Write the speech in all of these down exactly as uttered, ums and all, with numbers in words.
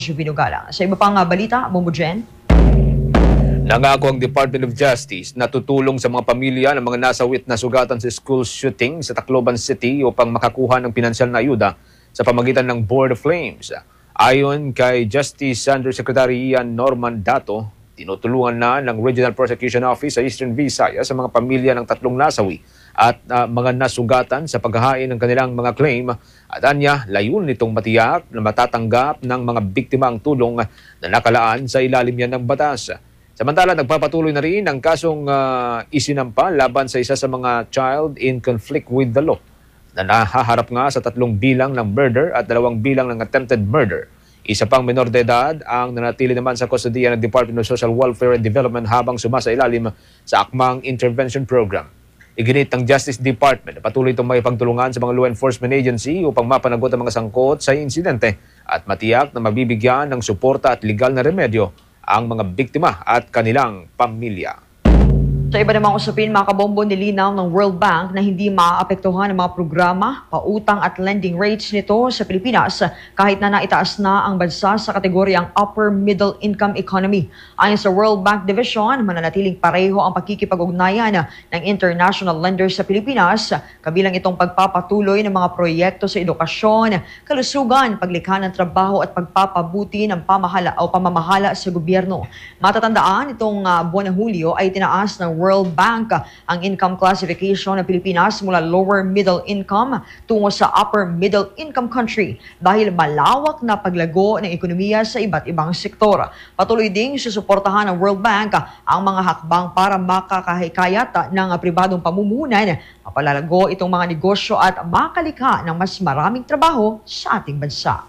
Binugala. Sa iba pang uh, balita, Momo Jen. Nangako ang Department of Justice na tutulong sa mga pamilya ng mga nasawit na sugatan sa school shooting sa Tacloban City upang makakuha ng pinansyal na ayuda sa pamagitan ng Board of Claims. Ayon kay Justice Undersecretary Ian Norman Dato, tinutulungan na ng Regional Prosecution Office sa Eastern Visayas sa mga pamilya ng tatlong nasawi at uh, mga nasugatan sa paghahain ng kanilang mga claim. At anya, layun nitong matiyak na matatanggap ng mga biktima ang tulong na nakalaan sa ilalim yan ng batas. Samantala, nagpapatuloy na rin ang kasong uh, isinampa laban sa isa sa mga child in conflict with the law na nahaharap nga sa tatlong bilang ng murder at dalawang bilang ng attempted murder. Isa pang menor de edad ang nanatili naman sa kustodiya ng Department of Social Welfare and Development habang sumasailalim sa akmang intervention program. Iginit ng Justice Department na patuloy itong may pagtulungan sa mga law enforcement agency upang mapanagot ang mga sangkot sa insidente at matiyak na mabibigyan ng suporta at legal na remedyo ang mga biktima at kanilang pamilya. Sa iba namang usapin, mga kabombo, nilinaw ng World Bank na hindi maaapektuhan ang mga programa, pautang at lending rates nito sa Pilipinas kahit na naitaas na ang bansa sa kategoryang upper middle income economy. Ayon sa World Bank Division, mananatiling pareho ang pakikipag-ugnayan ng international lenders sa Pilipinas, kabilang itong pagpapatuloy ng mga proyekto sa edukasyon, kalusugan, paglikha ng trabaho at pagpapabuti ng pamahala o pamamahala sa gobyerno. Matatandaan, itong uh, buwan ng Hulyo ay tinaas ng World Bank ang income classification ng Pilipinas mula lower middle income tungo sa upper middle income country dahil malawak na paglago ng ekonomiya sa iba't ibang sektor. Patuloy ding susuportahan ng World Bank ang mga hakbang para makakahikayat ng pribadong pamumunan, mapalalago itong mga negosyo at makalikha ng mas maraming trabaho sa ating bansa.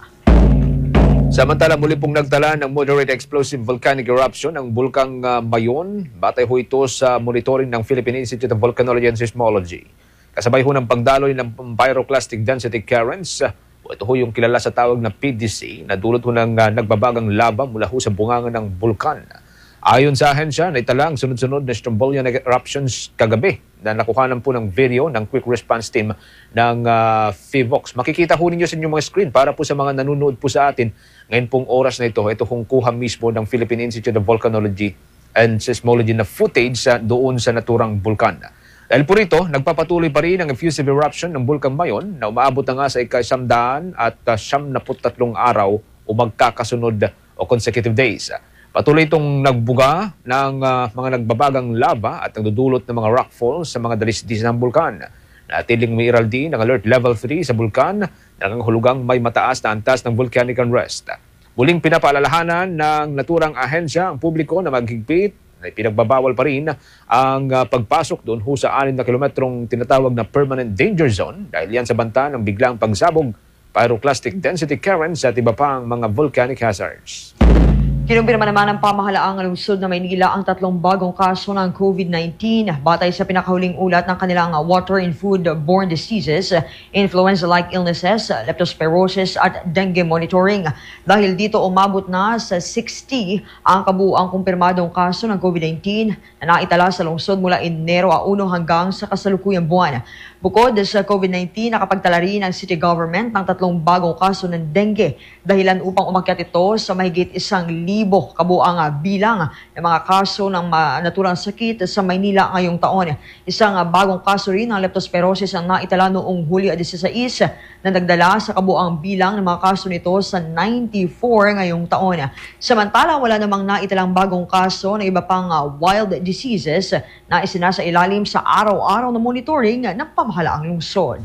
Samantala, muli pong nagtala ng moderate explosive volcanic eruption ang bulkang uh, Mayon. Batay ho ito sa monitoring ng Philippine Institute of Volcanology and Seismology. Kasabay ho ng pagdaloy ng pyroclastic density currents, uh, ito ho yung kilala sa tawag na P D C na dulot ho ng uh, nagbabagang lava mula ho sa bunganga ng bulkan. Ayon sa ahensya, naitala ang sunod-sunod na strombolian eruptions kagabi na nakuhanan po ng video ng Quick Response Team ng uh, FIVOX. Makikita ho ninyo sa inyong mga screen para po sa mga nanonood po sa atin. Ngayon pong oras na ito, ito kung kuha mismo ng Philippine Institute of Volcanology and Seismology na footage sa doon sa naturang bulkan. Dahil po rito, nagpapatuloy pa rin ang effusive eruption ng bulkan Mayon na umaabot na nga sa ika-siyamdaan at uh, siyam na putatlong araw o magkakasunod o consecutive days. Patuloy itong nagbuga ng uh, mga nagbabagang lava at nagdudulot ng mga rockfalls sa mga dalisdis ng bulkan. Natiling may iral din ng alert level three sa bulkan na hulugang may mataas na antas ng volcanic unrest. Muling pinapaalalahanan ng naturang ahensya ang publiko na maghigpit na pinagbabawal pa rin ang uh, pagpasok doon ho sa anim na kilometrong tinatawag na permanent danger zone dahil yan sa banta ng biglang pagsabog, pyroclastic density currents at iba pang mga volcanic hazards. Kinumpirma naman ng pamahalaang lungsod na Maynila ang tatlong bagong kaso ng COVID nineteen batay sa pinakahuling ulat ng kanilang water and food-borne diseases, influenza-like illnesses, leptospirosis at dengue monitoring. Dahil dito umabot na sa sixty ang kabuuang kumpirmadong kaso ng COVID nineteen na naitala sa lungsod mula Enero one hanggang sa kasalukuyang buwan. Bukod sa COVID nineteen, nakapagtala rin ang city government ng tatlong bagong kaso ng dengue dahilan upang umakyat ito sa mahigit isang libo kabuang bilang ng mga kaso ng naturang sakit sa Maynila ngayong taon. Isang bagong kaso rin ng leptospirosis ang naitala noong Hulyo sixteen na nagdala sa kabuang bilang ng mga kaso nito sa ninety-four ngayong taon. Samantala, wala namang naitalang bagong kaso ng iba pang wild diseases na isinasa ilalim sa araw-araw na monitoring ng pamahalaang lungsod.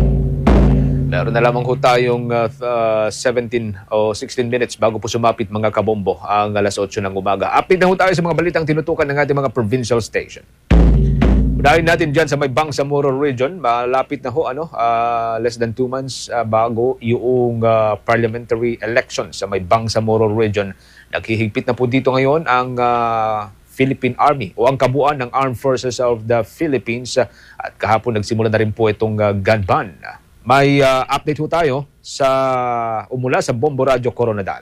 Meron na lamang ho tayong uh, uh, seventeen o sixteen minutes bago po sumapit mga kabombo ang alas otso ng umaga. Update na ho tayo sa mga balitang tinutukan ng ating mga provincial station. Unahin natin dyan sa may Bangsamoro region. Malapit na ho, ano, uh, less than two months uh, bago yung uh, parliamentary election sa may Bangsamoro region. Naghihigpit na po dito ngayon ang uh, Philippine Army o ang kabuuan ng Armed Forces of the Philippines uh, at kahapon nagsimula na rin po itong uh, gun ban. May uh, update ho tayo sa umula sa Bombo Radio Coronadal.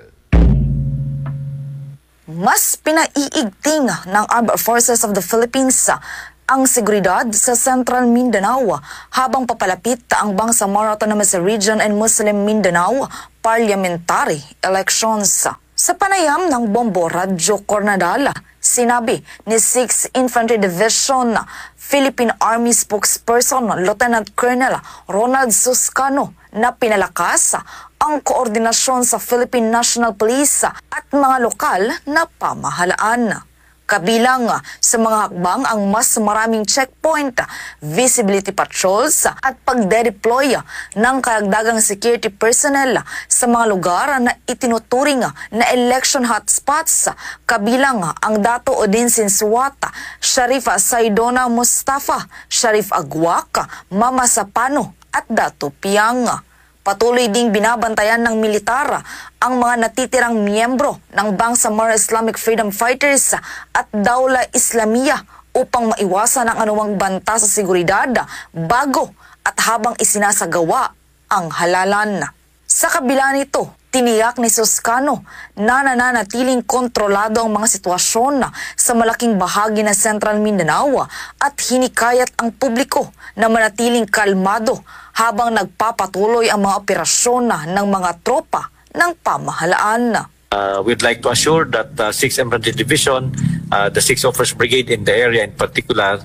Mas pinaiigting ng Armed Forces of the Philippines ang seguridad sa Central Mindanao habang papalapit ang Bangsamoro Autonomous Region and Muslim Mindanao parliamentary elections. Sa panayam ng Bombo Radyo Cornadala, sinabi ni sixth Infantry Division Philippine Army spokesperson Lieutenant Colonel Ronald Suscano na pinalakas ang koordinasyon sa Philippine National Police at mga lokal na pamahalaan. Kabilang sa mga hakbang ang mas maraming checkpoint, visibility patrols at pagde-deploy ng karagdagang security personnel sa mga lugar na itinuturing na election hotspots, kabilang ang Dato Odin Sinsuata, Sharif Saidona Mustafa, Sharif Agwak, Mama Sapano at Dato Piang. Patuloy ding binabantayan ng militar ang mga natitirang miyembro ng Bangsamoro Islamic Freedom Fighters at Daula Islamiyah upang maiwasan ang anumang banta sa seguridad bago at habang isinasagawa ang halalan. Sa kabila nito, tiniyak ni Suscano na nananatiling kontrolado ang mga sitwasyon sa malaking bahagi ng Central Mindanao at hinikayat ang publiko na manatiling kalmado habang nagpapatuloy ang mga operasyon ng mga tropa ng pamahalaan. Uh, we'd like to assure that uh, sixth Infantry Division, uh, the sixth Officers Brigade in the area in particular,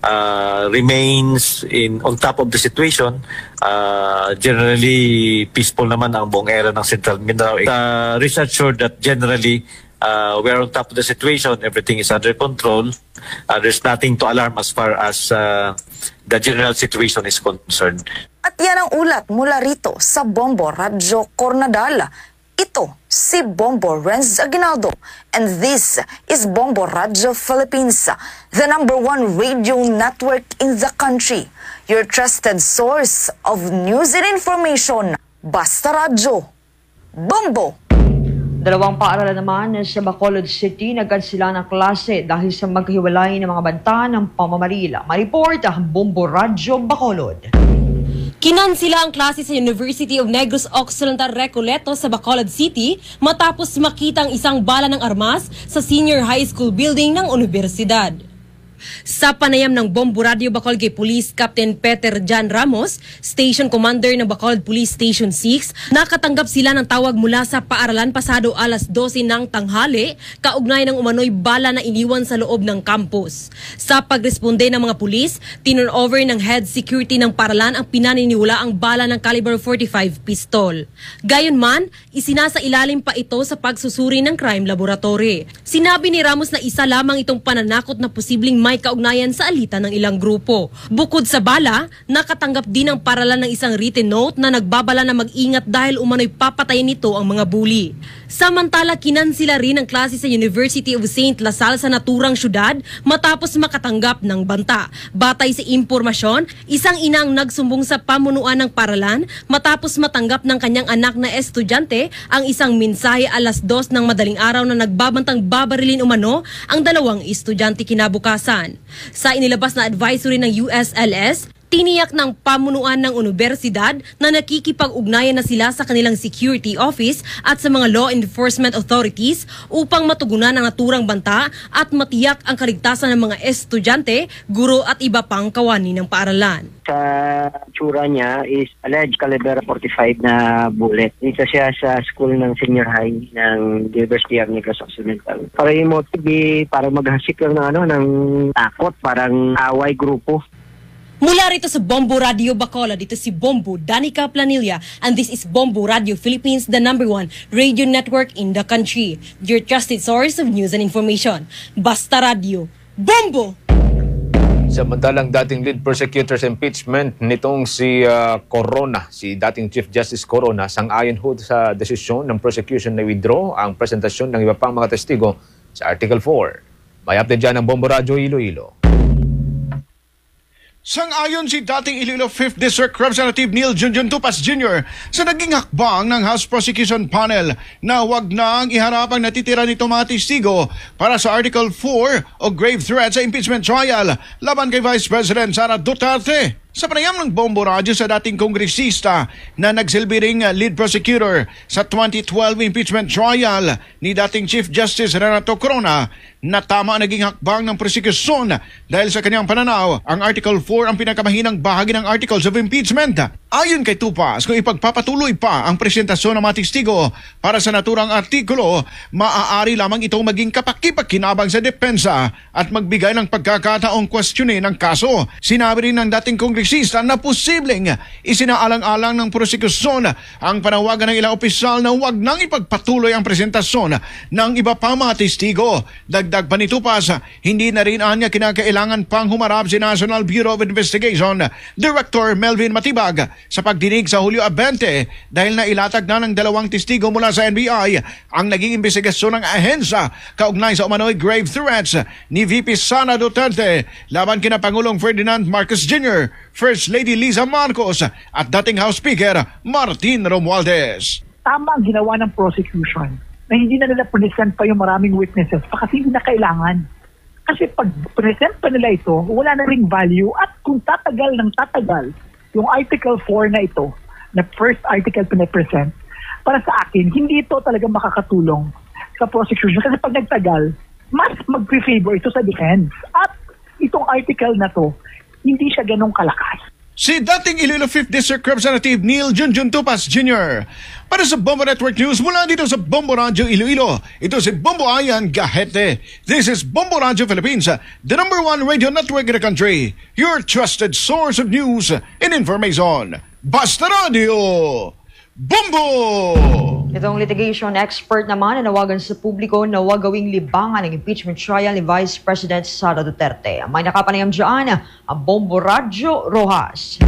uh, remains in on top of the situation. Uh, generally, peaceful naman ang buong area ng Central Mindanao. Uh, rest assured that generally, uh, we're on top of the situation. Everything is under control. Uh, there's nothing to alarm as far as uh, the general situation is concerned. At yan ang ulat mula rito sa Bombo Radyo Cornadala. Ito si Bombo Renz Aguinaldo, and this is Bombo Radyo Philippines, the number one radio network in the country. Your trusted source of news and information. Basta Radyo. Bombo! Dalawang paaralan naman sa Bacolod City nagkansila ng klase dahil sa maghiwalay ng mga banta ng pamamarila. Mariport ang Bombo Radyo Bacolod. Kinansila ang klase sa University of Negros Occidental Recoleto sa Bacolod City matapos makitang isang bala ng armas sa senior high school building ng universidad. Sa panayam ng Bombo Radio Bacolod kay Police Captain Peter Jan Ramos, Station Commander ng Bacolod Police Station six, nakatanggap sila ng tawag mula sa paaralan pasado alas dose ng tanghali, kaugnay ng umano'y bala na iniwan sa loob ng campus. Sa pagresponde ng mga pulis, tinurnover ng head security ng paaralan ang pinaniniwala ang bala ng caliber forty-five pistol. Gayunman, isinasa ilalim pa ito sa pagsusuri ng crime laboratory. Sinabi ni Ramos na isa lamang itong pananakot na posibleng may kaugnayan sa alitan ng ilang grupo. Bukod sa bala, nakatanggap din ang paralan ng isang written note na nagbabala na mag-ingat dahil umano'y papatayin nito ang mga bully. Samantala, kinansila rin ang klase sa University of Saint La Salle sa naturang syudad matapos makatanggap ng banta. Batay sa impormasyon, isang inang nagsumbong sa pamunuan ng paralan matapos matanggap ng kanyang anak na estudyante ang isang mensahe alas dos ng madaling araw na nagbabantang babarilin umano ang dalawang estudyante kinabukasan. Sa inilabas na advisory ng U S L S, tiniyak ng pamunuan ng universidad na nakikipag-ugnayan na sila sa kanilang security office at sa mga law enforcement authorities upang matugunan ang naturang banta at matiyak ang kaligtasan ng mga estudyante, guro at iba pang kawani ng paaralan. Sa tsura niya is alleged caliber forty-five na bullet. Ito siya sa school ng senior high ng University of Negros Occidental. Para yung motive, para maghasik lang ng, ano, ng takot, parang away grupo. Mula rito sa Bombo Radio Bacolod, dito si Bombo Danica Planilla, and this is Bombo Radio Philippines, the number one radio network in the country. Your trusted source of news and information. Basta Radio. Bombo! Samantalang dating lead prosecutor's impeachment nitong si uh, Corona, si dating Chief Justice Corona, sang-ayon ho sa desisyon ng prosecution na withdraw ang presentasyon ng iba pang mga testigo sa Article four. May update dyan ng Bombo Radio Iloilo. Sang-ayon si dating Iloilo fifth District Representative Neil Junjun Tupas Junior sa naging hakbang ng House Prosecution Panel na wag nang iharap ang natitira nito mga testigo para sa Article four o grave threat sa impeachment trial laban kay Vice President Sara Duterte. Sa panayam ng Bombo Radyo sa dating kongresista na nagsilbi ring lead prosecutor sa twenty twelve impeachment trial ni dating Chief Justice Renato Corona, na tama naging hakbang ng prosekusyon dahil sa kanyang pananaw, ang Article four ang pinakamahinang bahagi ng Articles of Impeachment. Ayon kay Tupas, kung ipagpapatuloy pa ang presentasyon ng mga testigo para sa naturang artikulo, maaari lamang itong maging kapaki-pakinabang sa depensa at magbigay ng pagkakataong kwestiyonin ng kaso. Sinabi rin ng dating kongresista na posibleng isinaalang-alang ng prosekusyon ang panawagan ng ilang opisyal na huwag nang ipagpatuloy ang presentasyon ng iba pa mga testigo. Dagdag pa ni Tupas, hindi na rin anya kinakailangan pang humarap si National Bureau of Investigation Director Melvin Matibag sa pagdinig sa Hulyo twenty dahil na ilatag na ng dalawang testigo mula sa N B I ang naging investigasyon ng ahensya kaugnay sa umano'y grave threats ni V P Sara Duterte laban kina Pangulong Ferdinand Marcos Junior, First Lady Liza Marcos at dating House Speaker Martin Romualdez. Tama ang ginawa ng prosecution na hindi na nila present pa yung maraming witnesses pa kasi hindi na kailangan. Kasi pag present pa nila ito, wala na ring value at kung tatagal ng tatagal, yung Article four na ito, na first article pinapresent, para sa akin, hindi ito talaga makakatulong sa prosecution. Kasi pag nagtagal, mas mag-favor ito sa defense. At itong article na to, hindi siya ganong kalakas. Si dating Iloilo fifth District Representative Neil Junjun Tupas Junior Para sa Bombo Network News, mula dito sa Bombo Radio Iloilo, ito si Bombo Ayan Gahete. This is Bombo Radio Philippines, the number one radio network in the country. Your trusted source of news and information. Basta Radio! Bombo! Itong litigation expert naman na nawagan sa publiko na huwag gawing libangan ng impeachment trial ni Vice President Sara Duterte. May nakapanayam dyan ang Bombo Radyo Rojas.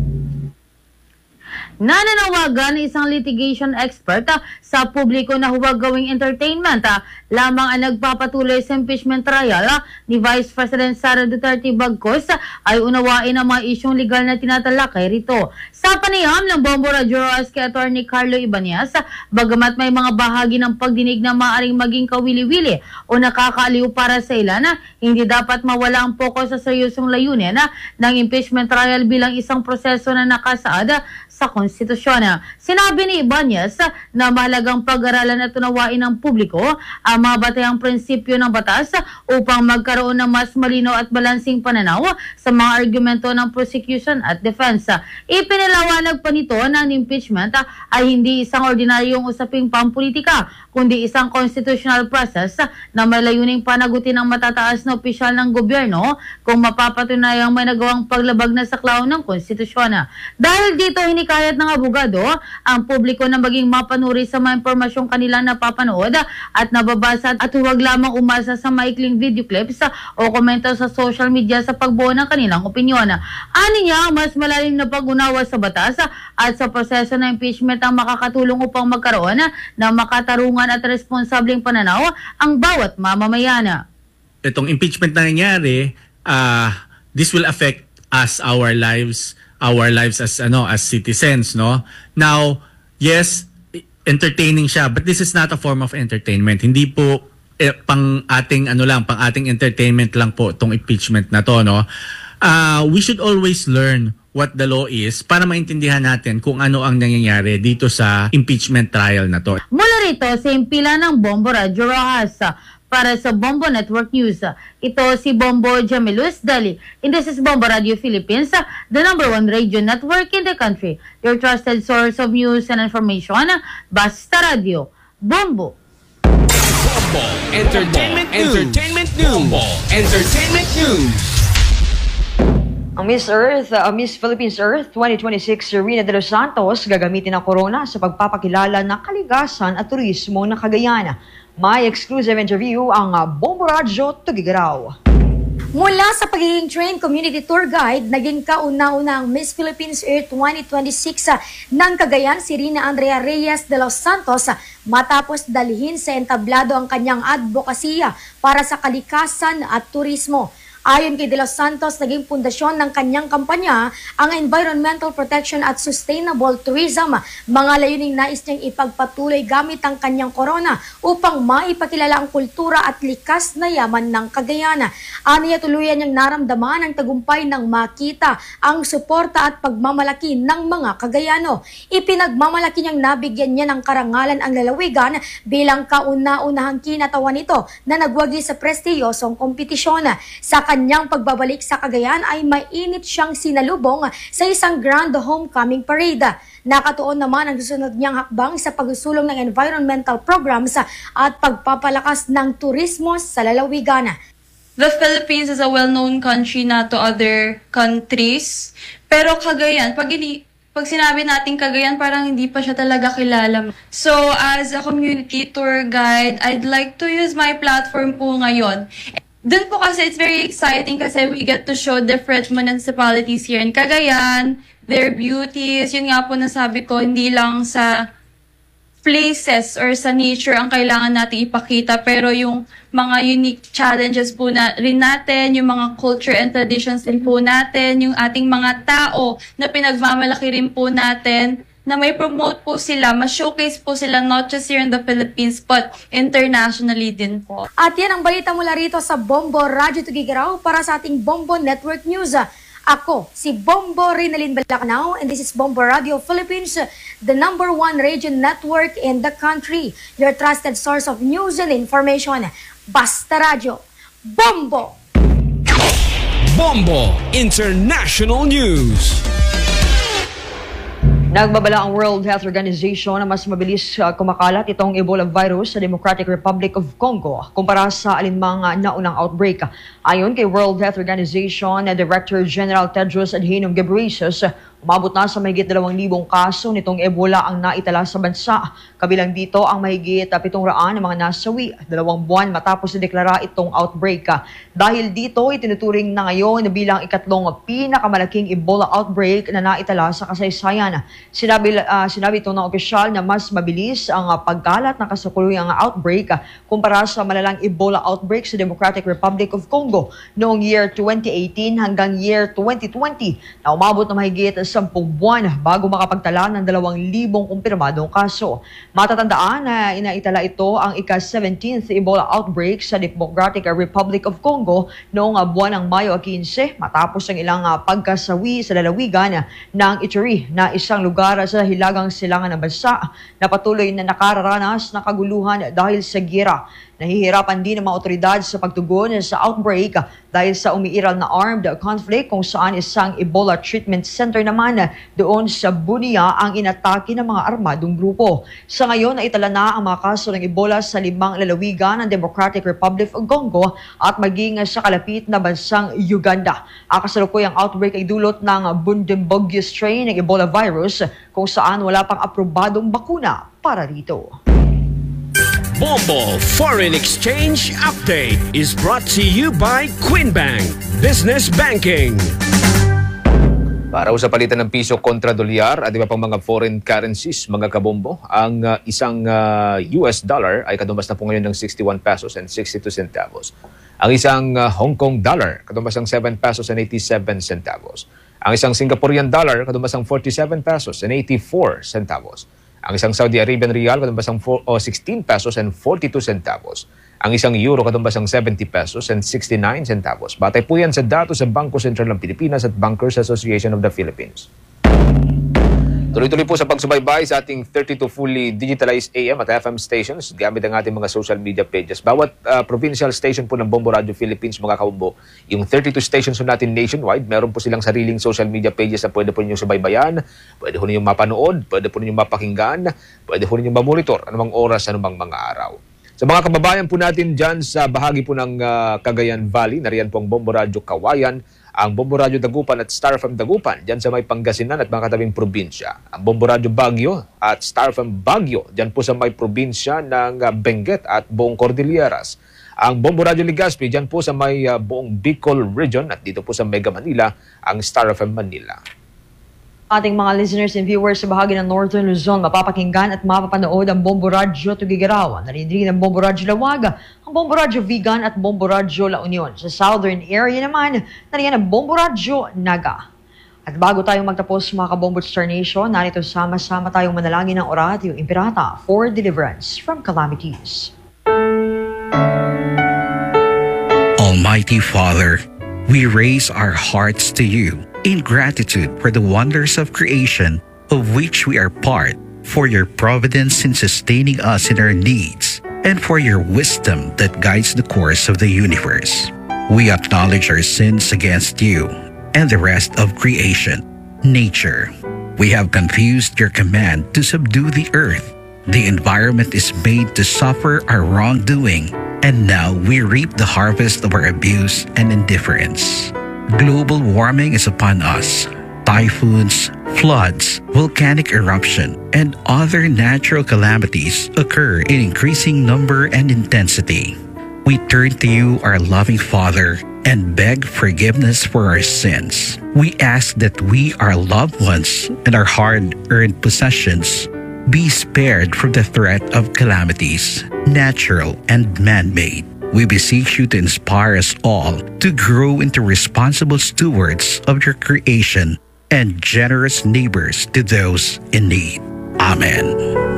Nananawagan ng isang litigation expert uh, sa publiko na huwag gawing entertainment uh, lamang ang nagpapatuloy sa impeachment trial uh, ni Vice President Sara Duterte bagkus uh, ay unawain ang mga isyong legal na tinatalakay rito. Sa panayam ng Bombo Radio Rojas kay Attorney Carlo Ibanez, uh, bagamat may mga bahagi ng pagdinig na maaaring maging kawili-wili o nakakaaliw para sa ilan, uh, hindi dapat mawala ang pokus sa seryosong layunin uh, ng impeachment trial bilang isang proseso na nakasaad uh, sa konstitusyon. Sinabi ni Ibanez na mahalagang pag-aralan at tunawain ng publiko ang mga batayang prinsipyo ng batas upang magkaroon ng mas malinaw at balansing pananaw sa mga argumento ng prosecution at defense. Ipinalawanag pa nito na ang impeachment ay hindi isang ordinaryong usaping pampolitika, kundi isang constitutional process na may layuning panagutin ang matataas na opisyal ng gobyerno kung mapapatunayang may nagawang paglabag na saklaw ng konstitusyon. Dahil dito hinikayat ng abogado ang publiko na maging mapanuri sa mga impormasyong kanilang napapanood at nababasa at huwag lamang umasa sa maikling video clips o komento sa social media sa pagbuo ng kanilang opinyon. Ani niya, mas malalim na pag-unawa sa batas at sa proseso ng impeachment ang makakatulong upang magkaroon ng makatarungan at responsableng pananaw ang bawat mamamayan. Itong impeachment na nangyari, uh, this will affect us, our lives, our lives as ano as citizens, no? Now, yes, entertaining siya, but this is not a form of entertainment. Hindi po eh, pang ating ano lang, pang ating entertainment lang po tong impeachment na to, no? Uh, we should always learn what the law is para maintindihan natin kung ano ang nangyayari dito sa impeachment trial na to. Mula rito sa impila ng Bombo Radio Rojas, para sa Bombo Network News, ito si Bombo Jamilus Dali. And this is Bombo Radio Philippines, the number one radio network in the country. Your trusted source of news and information, Basta Radio. Bombo! Bombo Entertainment News. Entertainment News. Bombo Entertainment News. Ang Miss Earth, uh, Miss Philippines Earth twenty twenty-six, Rina De Los Santos, gagamitin ang corona sa pagpapakilala ng kaligasan at turismo ng Cagayan. May exclusive interview ang uh, Bombo Radyo Tugigaraw. Mula sa pagiging trained community tour guide, naging kauna-una ang Miss Philippines Earth twenty twenty-six uh, ng Cagayan si Rina Andrea Reyes De Los Santos uh, matapos dalhin sa entablado ang kanyang advokasya para sa kalikasan at turismo. Ayon kay De Los Santos, naging pundasyon ng kanyang kampanya ang environmental protection at sustainable tourism, mga layuning nais niyang ipagpatuloy gamit ang kanyang korona upang maipakilala ang kultura at likas na yaman ng Cagayan. Aniya tuluyan niyang naramdaman ang tagumpay ng makita ang suporta at pagmamalaki ng mga Cagayano. Ipinagmamalaki niyang nabigyan niya ng karangalan ang lalawigan bilang kauna-unahang kinatawan nito na nagwagi sa prestiyosong kompetisyon. Sa kanyang pagbabalik sa Cagayan ay mainit siyang sinalubong sa isang grand homecoming parade. Nakatuon naman ang susunod niyang hakbang sa pagsusulong ng environmental programs at pagpapalakas ng turismo sa lalawigan. The Philippines is a well-known country na to other countries. Pero Cagayan, pag, ini, pag sinabi natin Cagayan, parang hindi pa siya talaga kilala. So as a community tour guide, I'd like to use my platform po ngayon. Doon po kasi it's very exciting kasi we get to show different municipalities here in Cagayan, their beauties. Yun nga po nasabi ko, hindi lang sa places or sa nature ang kailangan natin ipakita, pero yung mga unique challenges po na rin natin, yung mga culture and traditions din po natin, yung ating mga tao na pinagmamalaki rin po natin, na may promote po sila, ma-showcase po sila not just here in the Philippines but internationally din po. At yan ang balita mula rito sa Bombo Radyo Tugigaraw para sa ating Bombo Network News. Ako, si Bombo Rinalyn Balacnao, and this is Bombo Radio Philippines, the number one radio network in the country. Your trusted source of news and information. Basta Radio. Bombo! Bombo International News. Nagbabala ang World Health Organization na mas mabilis uh, kumakalat itong Ebola virus sa Democratic Republic of Congo kumpara sa alinmang uh, naunang outbreak. Ayon kay World Health Organization na Director General Tedros Adhanom Ghebreyesus, umabot na sa mahigit dalawang libong kaso nitong Ebola ang naitala sa bansa. Kabilang dito ang mahigit pitong raan ng mga nasawi, dalawang buwan matapos ideklara itong outbreak. Dahil dito, itinuturing na ngayon bilang ikatlong pinakamalaking Ebola outbreak na naitala sa kasaysayan. Sinabi, uh, sinabi ito ng opisyal na mas mabilis ang uh, pagkalat ng kasalukuyang outbreak uh, kumpara sa malalang Ebola outbreak sa Democratic Republic of Congo noong year twenty eighteen hanggang year twenty twenty na umabot na mahigit sampung buwan bago makapagtala ng dalawang libong kumpirmadong kaso. Matatandaan na inaitala ito ang ika-seventeenth Ebola outbreak sa Democratic Republic of Congo noong uh, buwan ng Mayo fifteen matapos ang ilang uh, pagkasawi sa lalawigan uh, ng Ituri na isang lugar sa hilagang silangan ng bansa na patuloy na nakararanas ng kaguluhan dahil sa giyera. Nahihirapan din ang mga otoridad sa pagtugon sa outbreak dahil sa umiiral na armed conflict kung saan isang Ebola treatment center naman doon sa Bunia ang inatake ng mga armadong grupo. Sa ngayon, naitala na ang mga kaso ng Ebola sa limang lalawigan ng Democratic Republic of Congo at maging sa kalapit na bansang Uganda. Ang kasalukuyang outbreak ay dulot ng Bundibugyo strain ng Ebola virus kung saan wala pang aprobadong bakuna para rito. Bombo Foreign Exchange Update is brought to you by Quinbank Business Banking. Para sa palitan ng piso kontra dolyar at iba pang mga foreign currencies, mga kabombo, ang uh, isang uh, U S dollar ay katumbas na po ngayon ng sixty-one pesos and sixty-two centavos. Ang isang uh, Hong Kong dollar, katumbas ng seven pesos and eighty-seven centavos. Ang isang Singaporean dollar, katumbas ng forty-seven pesos and eighty-four centavos. Ang isang Saudi Arabian Riyal, katumbas ng sixteen pesos and forty-two centavos. Ang isang euro, katumbas ng seventy pesos and sixty-nine centavos. Batay po yan sa datos sa Bangko Sentral ng Pilipinas at Bankers Association of the Philippines. Tuloy-tuloy po sa pagsubaybay sa ating thirty-two fully digitalized A M at F M stations gamit ang ating mga social media pages. Bawat uh, provincial station po ng Bombo Radio Philippines, mga kabombo, yung thirty-two stations natin nationwide, meron po silang sariling social media pages na pwede po ninyong subaybayan, pwede po ninyong mapanood, pwede po ninyong mapakinggan, pwede po ninyong mamonitor anumang oras, anumang mga araw. Sa mga kababayan po natin dyan sa bahagi po ng uh, Cagayan Valley, nariyan po ang Bombo Radio Kawayan, ang Bombo Radio Dagupan at Star F M Dagupan dyan sa may Pangasinan at mga katabing probinsya. Ang Bombo Radio Baguio at Star F M Baguio dyan po sa may probinsya ng uh, Benguet at buong Cordilleras. Ang Bombo Radio Legazpi dyan po sa may uh, buong Bicol Region at dito po sa Mega Manila ang Star F M Manila. Ating mga listeners and viewers sa bahagi ng Northern Luzon, mapapakinggan at mapapanood ang Bombo Radyo Tugigaraw. Narinig ng Bombo Radyo Lawag, ang Bombo Radyo Vigan at Bombo Radyo La Union. Sa southern area naman, nariyan ang Bombo Radyo Naga. At bago tayong magtapos mga kabombo Star Nation, narito sama-sama tayong manalangin ng Oratio Imperata for deliverance from calamities. Almighty Father, we raise our hearts to you in gratitude for the wonders of creation of which we are part, for your providence in sustaining us in our needs, and for your wisdom that guides the course of the universe. We acknowledge our sins against you and the rest of creation, nature. We have confused your command to subdue the earth. The environment is made to suffer our wrongdoing, and now we reap the harvest of our abuse and indifference. Global warming is upon us. Typhoons, floods, volcanic eruption, and other natural calamities occur in increasing number and intensity. We turn to you, our loving Father, and beg forgiveness for our sins. We ask that we, our loved ones, and our hard-earned possessions be spared from the threat of calamities, natural and man-made. We beseech you to inspire us all to grow into responsible stewards of your creation and generous neighbors to those in need. Amen.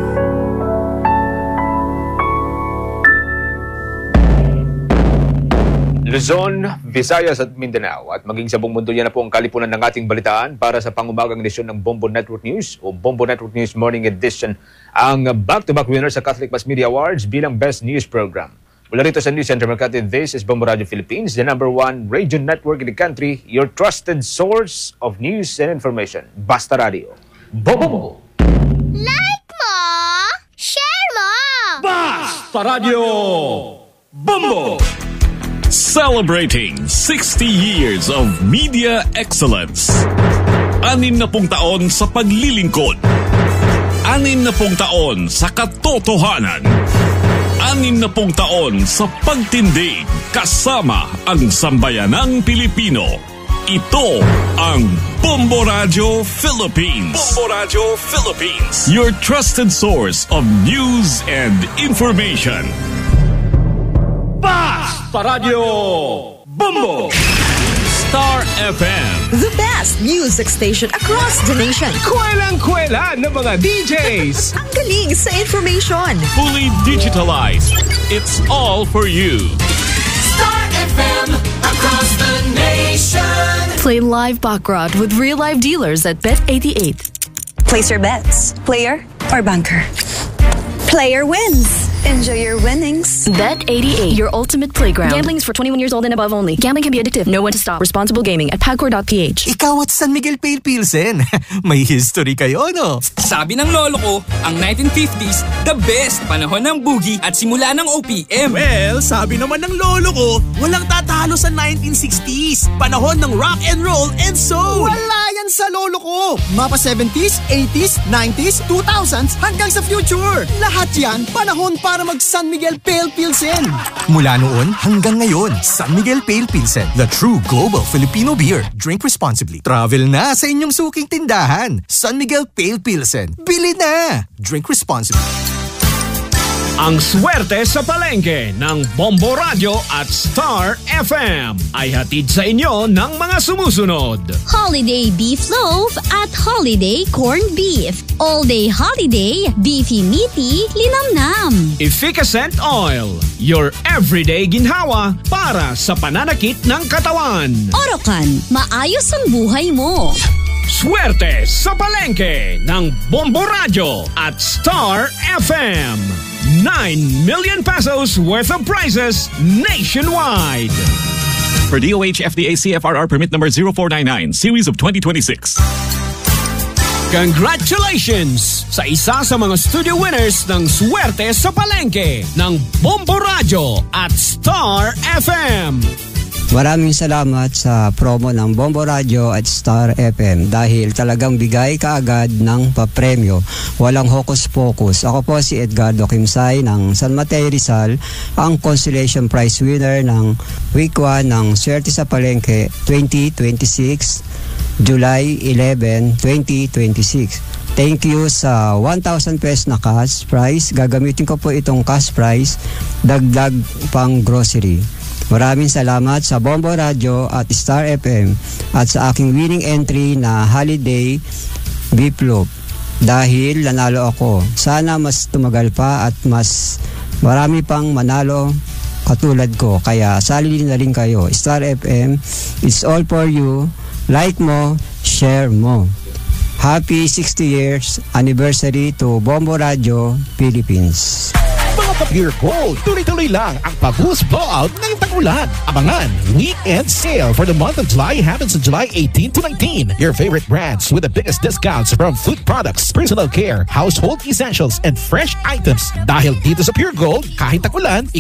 Luzon, Visayas at Mindanao at maging sa buong mundo yan na po ang kalipunan ng ating balitaan para sa pangumagang edisyon ng Bombo Network News o Bombo Network News Morning Edition, ang back-to-back winner sa Catholic Mass Media Awards bilang Best News Program. Mula rito sa News Center Mercati, this is Bombo Radio Philippines, the number one radio network in the country, your trusted source of news and information. Basta Radio. Bombo! Like mo! Share mo! Basta Radio! Bombo! Celebrating sixty years of media excellence. Anim na pung taon sa paglilingkod. Anim na pung taon sa katotohanan. Anim na pung taon sa pagtindig kasama ang sambayanang Pilipino. Ito ang Bombo Radio Philippines. Bombo Radio Philippines. Your trusted source of news and information. Basta Radio Bombo! Star F M. The best music station across the nation. Kwelang-kwela ng mga D Js. Ang galing sa information. Fully digitalized. It's all for you. Star F M across the nation. Play live baccarat with real live dealers at Bet eighty-eight. Place your bets. Player or banker. Player wins. Enjoy your winnings. Bet eighty-eight, your ultimate playground. Gambling is for twenty-one years old and above only. Gambling can be addictive. Know when to stop. Responsible gaming at pagcor dot p h. Ikaw at San Miguel Pale Pilsen. May history kayo, no? Sabi ng lolo ko, ang nineteen fifties, the best panahon ng boogie at simula ng O P M. Well, sabi naman ng lolo ko, walang tatalo sa nineteen sixties. Panahon ng rock and roll and soul. Wala yan sa lolo ko. Mapa seventies, eighties, nineties, two thousands hanggang sa future. Lahat yan, panahon para mag San Miguel Pale Pilsen. Mula noon hanggang ngayon, San Miguel Pale Pilsen, the true global Filipino beer. Drink responsibly. Travel na sa inyong suking tindahan. San Miguel Pale Pilsen. Bili na! Drink responsibly. Ang swerte sa palengke ng Bombo Radio at Star F M ay hatid sa inyo ng mga sumusunod. Holiday Beef Loaf at Holiday Corned Beef. All-day holiday, beefy meaty, linamnam. Efficacent Oil, your everyday ginhawa para sa pananakit ng katawan. Orocan, maayos ang buhay mo. Swerte sa palengke ng Bombo Radio at Star F M. nine million pesos worth of prizes nationwide. For D O H F D A C F R R permit number zero four nine nine, series of twenty twenty-six. Congratulations sa isa sa mga studio winners ng Swerte sa Palengke ng Bombo Radio at Star F M. Maraming salamat sa promo ng Bombo Radio at Star F M dahil talagang bigay kaagad ng papremyo. Walang hocus-pocus. Ako po si Edgardo Kimsay ng San Mateo Rizal, ang consolation prize winner ng week one ng Swerte sa Palengke twenty twenty-six, July eleven, twenty twenty-six. Thank you sa one thousand pesos na cash prize. Gagamitin ko po itong cash prize, dagdag pang grocery. Maraming salamat sa Bombo Radio at Star F M at sa aking winning entry na Holiday Beef Loaf dahil nanalo ako. Sana mas tumagal pa at mas marami pang manalo katulad ko. Kaya sali na rin kayo. Star F M, it's all for you. Like mo, share mo. Happy sixty years anniversary to Bombo Radio Philippines. Mga ka-Pure Gold, tuloy-tuloy lang ang Pabus Blowout ng Tag-Ulan. Abangan, weekend sale for the month of July happens on July eighteenth to nineteenth. Your favorite brands with the biggest discounts from food products, personal care, household essentials, and fresh items. Dahil dito sa Pure Gold, kahit tag-ulan,